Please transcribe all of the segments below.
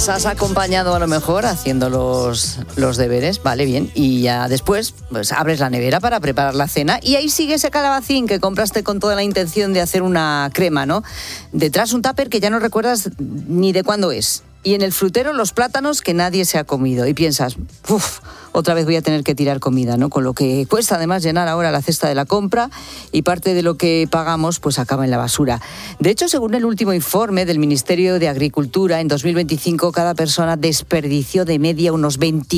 Les has acompañado a lo mejor haciendo los deberes, vale, bien, y ya después pues abres la nevera para preparar la cena y ahí sigue ese calabacín que compraste con toda la intención de hacer una crema, ¿no? Detrás un tupper que ya no recuerdas ni de cuándo es. Y en el frutero los plátanos que nadie se ha comido. Y piensas, uff, otra vez voy a tener que tirar comida, ¿no? Con lo que cuesta además llenar ahora la cesta de la compra y parte de lo que pagamos pues acaba en la basura. De hecho, según el último informe del Ministerio de Agricultura, en 2025 cada persona desperdició de media unos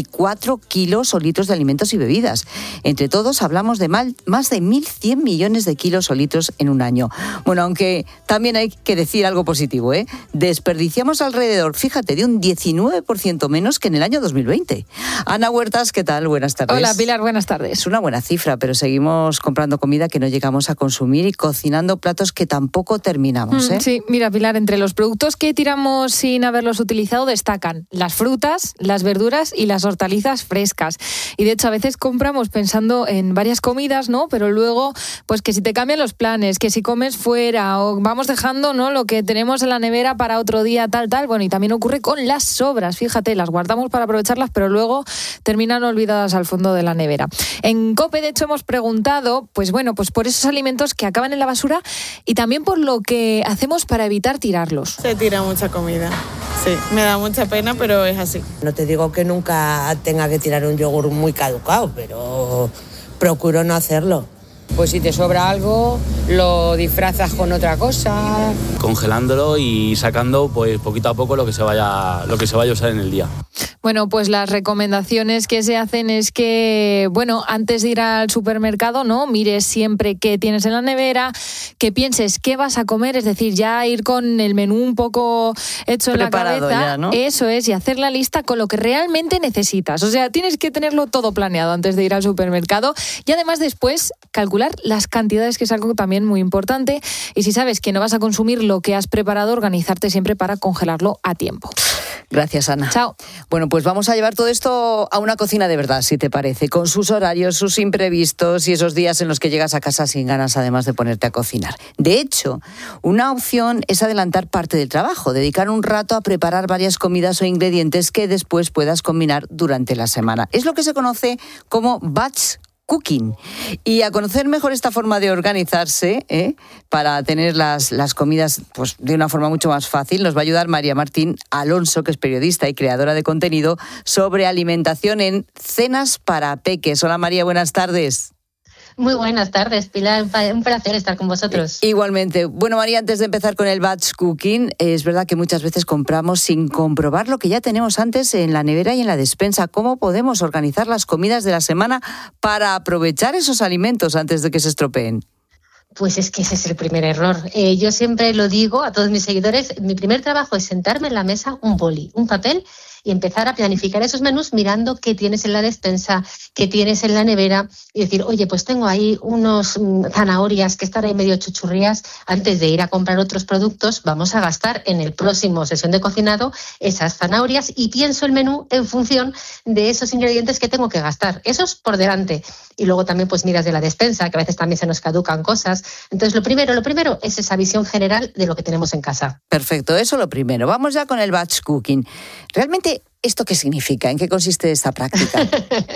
24 kilos o litros de alimentos y bebidas. Entre todos hablamos de más de 1.100 millones de kilos o litros en un año. Bueno, aunque también hay que decir algo positivo, ¿eh? Desperdiciamos alrededor, fíjate, de un 19% menos que en el año 2020. Ana Huertas, ¿qué tal? Buenas tardes. Hola, Pilar, buenas tardes. Es una buena cifra, pero seguimos comprando comida que no llegamos a consumir y cocinando platos que tampoco terminamos, ¿eh? Sí, mira, Pilar, entre los productos que tiramos sin haberlos utilizado destacan las frutas, las verduras y las hortalizas frescas. Y de hecho, a veces compramos pensando en varias comidas, ¿no? Pero luego, pues que si te cambian los planes, que si comes fuera o vamos dejando, ¿no?, lo que tenemos en la nevera para otro día, tal. Bueno, y también ocurre con las sobras, fíjate, las guardamos para aprovecharlas, pero luego terminan olvidadas al fondo de la nevera. En COPE, de hecho, hemos preguntado, pues por esos alimentos que acaban en la basura y también por lo que hacemos para evitar tirarlos. Se tira mucha comida, sí, me da mucha pena, pero es así. No te digo que nunca tenga que tirar un yogur muy caducado, pero procuro no hacerlo. Pues si te sobra algo, lo disfrazas con otra cosa. Congelándolo y sacando pues poquito a poco lo que se vaya a usar en el día. Bueno, pues las recomendaciones que se hacen es que, antes de ir al supermercado, ¿no?, mires siempre qué tienes en la nevera, que pienses qué vas a comer, es decir, ya ir con el menú un poco hecho preparado en la cabeza, ya, ¿no? Eso es, y hacer la lista con lo que realmente necesitas. O sea, tienes que tenerlo todo planeado antes de ir al supermercado y además después calcular las cantidades, que es algo también muy importante, y si sabes que no vas a consumir lo que has preparado, organizarte siempre para congelarlo a tiempo. Gracias, Ana. Chao. Bueno, pues vamos a llevar todo esto a una cocina de verdad, si te parece, con sus horarios, sus imprevistos y esos días en los que llegas a casa sin ganas, además de ponerte a cocinar. De hecho, una opción es adelantar parte del trabajo, dedicar un rato a preparar varias comidas o ingredientes que después puedas combinar durante la semana. Es lo que se conoce como batch cooking. Y a conocer mejor esta forma de organizarse, para tener las comidas pues de una forma mucho más fácil, nos va a ayudar María Martín Alonso, que es periodista y creadora de contenido sobre alimentación en Cenas para Peques. Hola María, buenas tardes. Muy buenas tardes, Pilar. Un placer estar con vosotros. Igualmente. Bueno, María, antes de empezar con el batch cooking, es verdad que muchas veces compramos sin comprobar lo que ya tenemos antes en la nevera y en la despensa. ¿Cómo podemos organizar las comidas de la semana para aprovechar esos alimentos antes de que se estropeen? Pues es que ese es el primer error. Yo siempre lo digo a todos mis seguidores, mi primer trabajo es sentarme en la mesa, un boli, un papel, y empezar a planificar esos menús mirando qué tienes en la despensa, qué tienes en la nevera y decir, oye, pues tengo ahí unos zanahorias que están ahí medio chuchurrías. Antes de ir a comprar otros productos, vamos a gastar en el próximo sesión de cocinado esas zanahorias y pienso el menú en función de esos ingredientes que tengo que gastar. Eso es por delante. Y luego también pues miras de la despensa, que a veces también se nos caducan cosas. Entonces lo primero es esa visión general de lo que tenemos en casa. Perfecto, eso lo primero. Vamos ya con el batch cooking. Realmente, ¿esto qué significa? ¿En qué consiste esta práctica?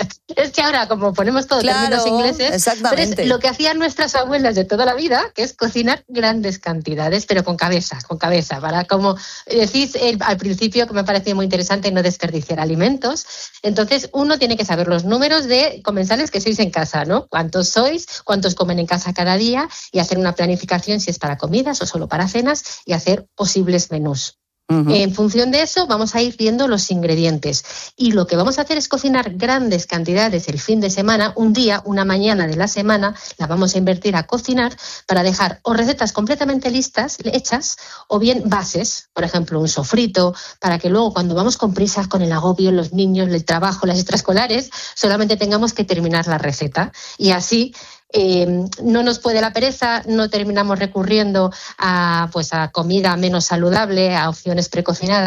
Es que ahora, como ponemos todos términos ingleses, exactamente. Pero es lo que hacían nuestras abuelas de toda la vida, que es cocinar grandes cantidades, pero con cabeza, para, como decís al principio, que me parecía muy interesante, no desperdiciar alimentos. Entonces, uno tiene que saber los números de comensales que sois en casa, ¿no? ¿Cuántos sois? ¿Cuántos comen en casa cada día? Y hacer una planificación si es para comidas o solo para cenas y hacer posibles menús. En función de eso vamos a ir viendo los ingredientes y lo que vamos a hacer es cocinar grandes cantidades el fin de semana, un día, una mañana de la semana, la vamos a invertir a cocinar para dejar o recetas completamente listas, hechas, o bien bases, por ejemplo un sofrito, para que luego cuando vamos con prisas, con el agobio, los niños, el trabajo, las extraescolares, solamente tengamos que terminar la receta y así no nos puede la pereza, no terminamos recurriendo a comida menos saludable, a opciones precocinadas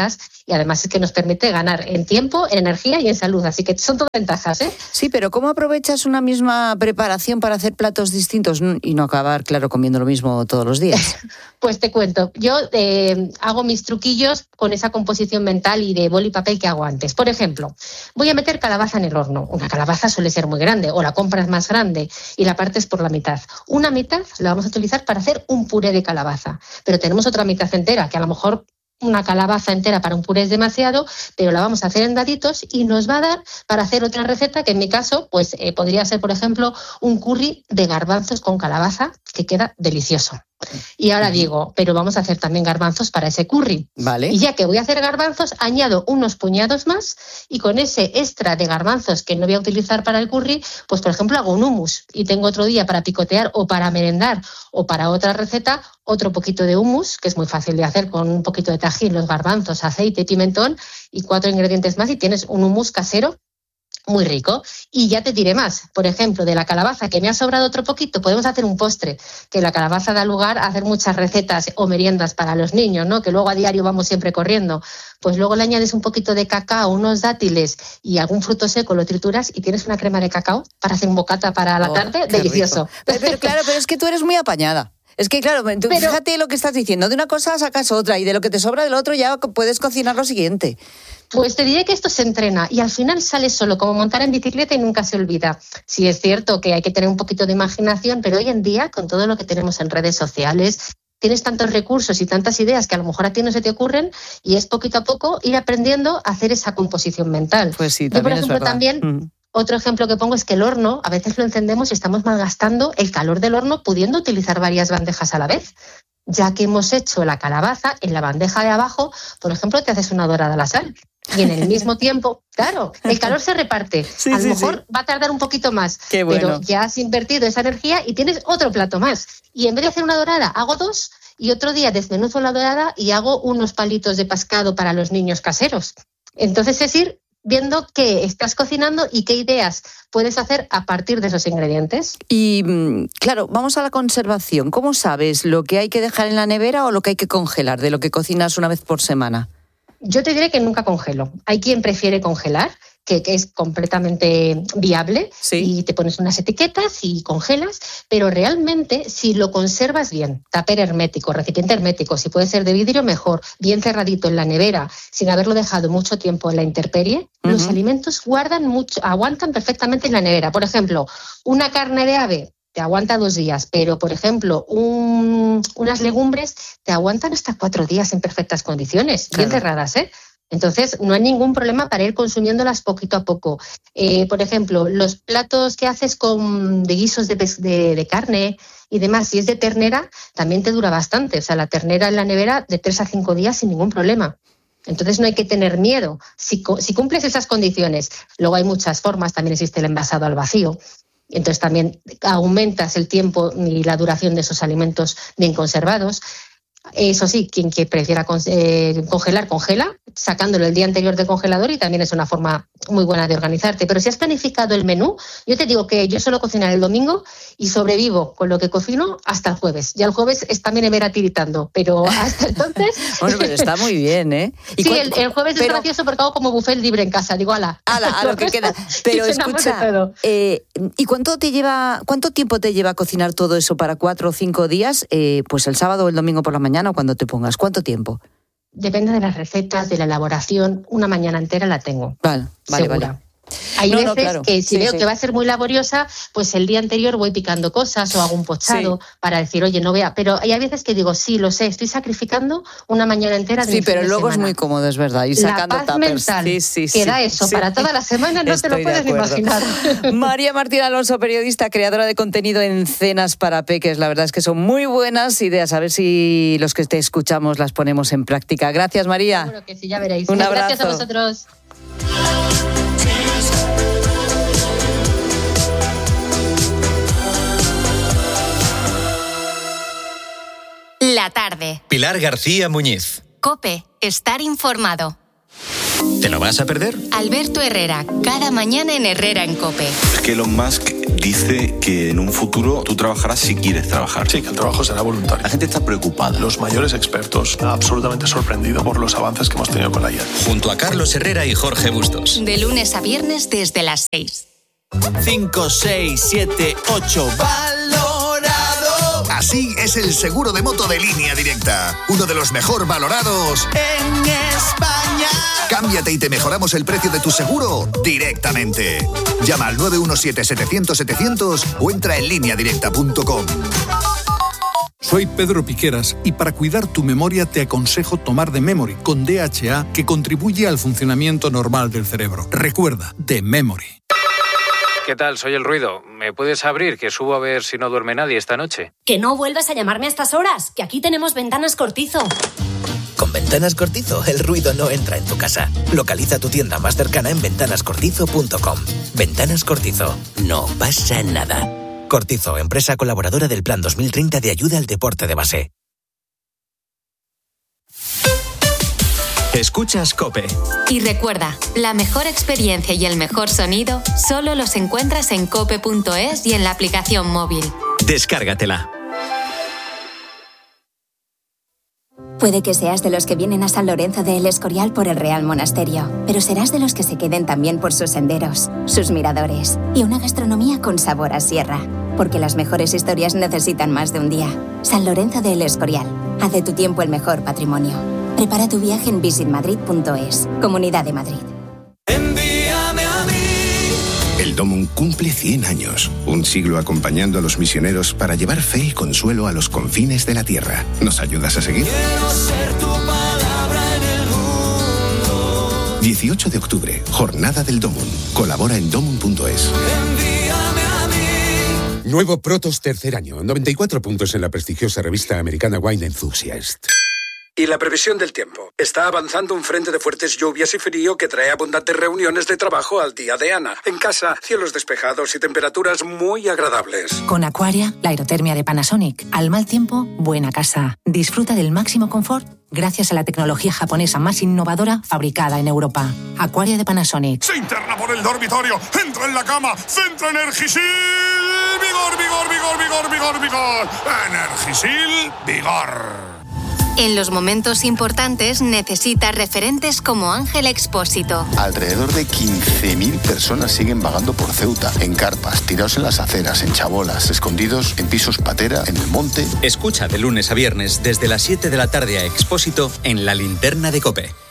y además es que nos permite ganar en tiempo, en energía y en salud. Así que son todas ventajas, ¿eh? Sí, pero ¿cómo aprovechas una misma preparación para hacer platos distintos y no acabar, claro, comiendo lo mismo todos los días? Pues te cuento, yo hago mis truquillos con esa composición mental y de boli y papel que hago antes. Por ejemplo, voy a meter calabaza en el horno. Una calabaza suele ser muy grande o la compras más grande y la partes por la mitad. Una mitad la vamos a utilizar para hacer un puré de calabaza, pero tenemos otra mitad entera que a lo mejor una calabaza entera para un puré es demasiado, pero la vamos a hacer en daditos y nos va a dar para hacer otra receta que en mi caso pues podría ser, por ejemplo, un curry de garbanzos con calabaza que queda delicioso. Y ahora digo, pero vamos a hacer también garbanzos para ese curry. Vale. Y ya que voy a hacer garbanzos, añado unos puñados más y con ese extra de garbanzos que no voy a utilizar para el curry, pues por ejemplo hago un hummus y tengo otro día para picotear o para merendar o para otra receta, otro poquito de hummus, que es muy fácil de hacer con un poquito de tajín, los garbanzos, aceite, pimentón y 4 ingredientes más y tienes un hummus casero muy rico. Y ya te diré más, por ejemplo, de la calabaza que me ha sobrado otro poquito, podemos hacer un postre, que la calabaza da lugar a hacer muchas recetas o meriendas para los niños, ¿no? Que luego a diario vamos siempre corriendo. Pues luego le añades un poquito de cacao, unos dátiles y algún fruto seco, lo trituras y tienes una crema de cacao para hacer un bocata para la tarde, delicioso. Pero claro, pero es que tú eres muy apañada. Es que claro, fíjate lo que estás diciendo, de una cosa sacas otra y de lo que te sobra del otro ya puedes cocinar lo siguiente. Pues te diré que esto se entrena y al final sale solo, como montar en bicicleta y nunca se olvida. Sí, es cierto que hay que tener un poquito de imaginación, pero hoy en día, con todo lo que tenemos en redes sociales, tienes tantos recursos y tantas ideas que a lo mejor a ti no se te ocurren y es poquito a poco ir aprendiendo a hacer esa composición mental. Pues sí, yo, por también ejemplo, es verdad. también... Otro ejemplo que pongo es que el horno, a veces lo encendemos y estamos malgastando el calor del horno pudiendo utilizar varias bandejas a la vez. Ya que hemos hecho la calabaza, en la bandeja de abajo, por ejemplo, te haces una dorada a la sal. Y en el mismo tiempo, claro, el calor se reparte. Sí, a lo sí, mejor sí. va a tardar un poquito más, Qué bueno. pero ya has invertido esa energía y tienes otro plato más. Y en vez de hacer una dorada, hago 2 y otro día desmenuzo la dorada y hago unos palitos de pescado para los niños caseros. Entonces es ir viendo qué estás cocinando y qué ideas puedes hacer a partir de esos ingredientes. Y claro, vamos a la conservación. ¿Cómo sabes lo que hay que dejar en la nevera o lo que hay que congelar de lo que cocinas una vez por semana? Yo te diré que nunca congelo. Hay quien prefiere congelar, que es completamente viable, Sí. y te pones unas etiquetas y congelas, pero realmente si lo conservas bien, tupper hermético, recipiente hermético, si puede ser de vidrio mejor, bien cerradito en la nevera, sin haberlo dejado mucho tiempo en la intemperie, los alimentos aguantan perfectamente en la nevera. Por ejemplo, una carne de ave te aguanta 2 días, pero por ejemplo unas legumbres te aguantan hasta 4 días en perfectas condiciones, bien cerradas, ¿eh? Entonces, no hay ningún problema para ir consumiéndolas poquito a poco. Por ejemplo, los platos que haces de guisos de carne y demás, si es de ternera, también te dura bastante. O sea, la ternera en la nevera de 3 a 5 días sin ningún problema. Entonces, no hay que tener miedo. Si cumples esas condiciones, luego hay muchas formas, también existe el envasado al vacío. Entonces, también aumentas el tiempo y la duración de esos alimentos bien conservados. Eso sí, quien que prefiera congelar, congela, sacándolo el día anterior del congelador y también es una forma muy buena de organizarte. Pero si has planificado el menú, yo te digo que yo suelo cocinar el domingo y sobrevivo con lo que cocino hasta el jueves. Ya el jueves está mi nevera tiritando, pero hasta entonces... Bueno, pero está muy bien, ¿eh? Sí, el jueves es gracioso porque hago como buffet libre en casa. Digo, ala, a lo que queda. Pero escucha, ¿y cuánto tiempo te lleva cocinar todo eso para 4 o 5 días? Pues el sábado o el domingo por la mañana o cuando te pongas. ¿Cuánto tiempo? Depende de las recetas, de la elaboración. Una mañana entera la tengo. Vale. Hay veces claro. que si veo que va a ser muy laboriosa, pues el día anterior voy picando cosas o hago un pochado para decir, oye, no vea. Pero hay veces que digo, sí, lo sé, estoy sacrificando una mañana entera de mi fin pero de luego semana. es muy cómodo, es verdad. Y sacando la paz tuppers. mental que da eso para toda la semana no te lo puedes ni imaginar. María Martín Alonso, periodista, creadora de contenido en Cenas para Peques. La verdad es que son muy buenas ideas. A ver si los que te escuchamos las ponemos en práctica. Gracias, María. Seguro que sí, ya veréis. Un abrazo. Gracias a vosotros. La tarde. Pilar García Muñiz. COPE. Estar informado. ¿Te lo vas a perder? Alberto Herrera. Cada mañana en Herrera en COPE. Es que Elon Musk dice que en un futuro tú trabajarás si quieres trabajar. Sí, que el trabajo será voluntario. La gente está preocupada. Los mayores expertos, absolutamente sorprendido por los avances que hemos tenido con la IA. Junto a Carlos Herrera y Jorge Bustos. De lunes a viernes desde las 6. 5, 6, 7, 8. ¡Valorado! Así es el seguro de moto de Línea Directa. Uno de los mejor valorados en España. Cámbiate y te mejoramos el precio de tu seguro directamente. Llama al 917-700-700 o entra en lineadirecta.com. Soy Pedro Piqueras y para cuidar tu memoria te aconsejo tomar The Memory con DHA, que contribuye al funcionamiento normal del cerebro. Recuerda, The Memory. ¿Qué tal? Soy El Ruido. ¿Me puedes abrir, que subo a ver si no duerme nadie esta noche? Que no vuelvas a llamarme a estas horas, que aquí tenemos Ventanas Cortizo. Con Ventanas Cortizo, el ruido no entra en tu casa. Localiza tu tienda más cercana en ventanascortizo.com. Ventanas Cortizo. No pasa nada. Cortizo, empresa colaboradora del Plan 2030 de ayuda al deporte de base. Escuchas COPE. Y recuerda, la mejor experiencia y el mejor sonido solo los encuentras en cope.es y en la aplicación móvil. Descárgatela. Puede que seas de los que vienen a San Lorenzo de El Escorial por el Real Monasterio, pero serás de los que se queden también por sus senderos, sus miradores y una gastronomía con sabor a sierra. Porque las mejores historias necesitan más de un día. San Lorenzo de El Escorial. Haz de tu tiempo el mejor patrimonio. Prepara tu viaje en visitmadrid.es. Comunidad de Madrid. Envíame a mí. El Domum cumple 100 años, un siglo acompañando a los misioneros para llevar fe y consuelo a los confines de la tierra. ¿Nos ayudas a seguir? Quiero ser tu palabra en el mundo. 18 de octubre, Jornada del Domum. Colabora en domum.es. Envíame a mí. Nuevo Protos tercer año, 94 puntos en la prestigiosa revista americana Wine Enthusiast. Y la previsión del tiempo. Está avanzando un frente de fuertes lluvias y frío que trae abundantes reuniones de trabajo al día de Ana. En casa, cielos despejados y temperaturas muy agradables. Con Aquaria, la aerotermia de Panasonic. Al mal tiempo, buena casa. Disfruta del máximo confort gracias a la tecnología japonesa más innovadora fabricada en Europa. Aquaria de Panasonic. Se interna por el dormitorio, entra en la cama, centra Energisil. Vigor, vigor, vigor, vigor, vigor, vigor. Energisil, vigor. En los momentos importantes necesitas referentes como Ángel Expósito. Alrededor de 15.000 personas siguen vagando por Ceuta, en carpas, tirados en las aceras, en chabolas, escondidos en pisos patera, en el monte. Escucha de lunes a viernes desde las 7 de la tarde a Expósito en La Linterna de COPE.